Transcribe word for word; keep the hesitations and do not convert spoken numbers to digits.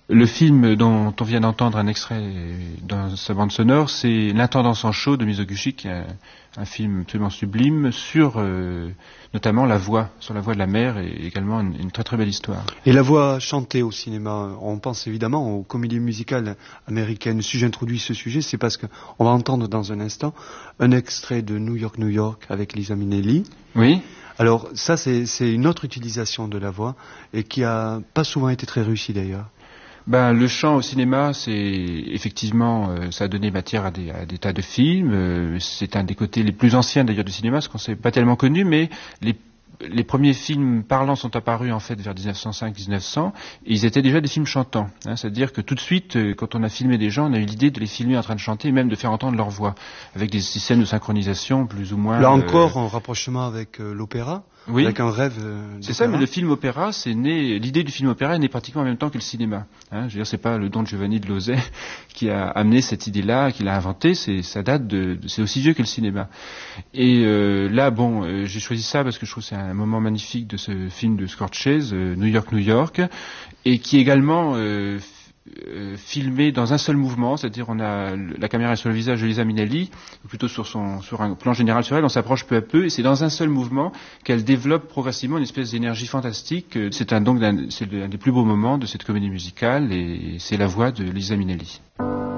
Le film dont on vient d'entendre un extrait dans sa bande sonore, c'est L'Intendance en chaud de Mizoguchi, qui est un, un film absolument sublime sur euh, notamment la voix, sur la voix de la mer, et également une, une très très belle histoire. Et la voix chantée au cinéma, on pense évidemment aux comédies musicales américaines. Si j'introduis ce sujet, c'est parce qu'on va entendre dans un instant un extrait de New York, New York avec Liza Minnelli. Oui. Alors ça, c'est, c'est une autre utilisation de la voix et qui a pas souvent été très réussie d'ailleurs. Ben, le chant au cinéma, c'est effectivement, euh, ça a donné matière à des, à des tas de films. Euh, c'est un des côtés les plus anciens d'ailleurs du cinéma, ce qu'on s'est pas tellement connu, mais les les premiers films parlants sont apparus en fait vers dix-neuf cent cinq dix-neuf cents, et ils étaient déjà des films chantants. Hein, c'est-à-dire que tout de suite, euh, quand on a filmé des gens, on a eu l'idée de les filmer en train de chanter, et même de faire entendre leur voix, avec des systèmes de synchronisation plus ou moins. Là encore, euh... en rapprochement avec euh, l'opéra. Oui. Avec un rêve. Euh, c'est ça, mais le film opéra, c'est né. L'idée du film opéra est née pratiquement en même temps que le cinéma. Hein, je veux dire, c'est pas le Don Giovanni de Lauzet qui a amené cette idée-là, qui l'a inventé. C'est, ça date de, c'est aussi vieux que le cinéma. Et euh, là, bon, euh, j'ai choisi ça parce que je trouve que c'est un moment magnifique de ce film de Scorsese, euh, New York, New York, et qui également euh, Euh, filmé dans un seul mouvement, c'est-à-dire on a la caméra est sur le visage de Liza Minnelli, ou plutôt sur son sur un plan général sur elle, on s'approche peu à peu, et c'est dans un seul mouvement qu'elle développe progressivement une espèce d'énergie fantastique. C'est un donc un, c'est un des plus beaux moments de cette comédie musicale, et c'est la voix de Liza Minnelli.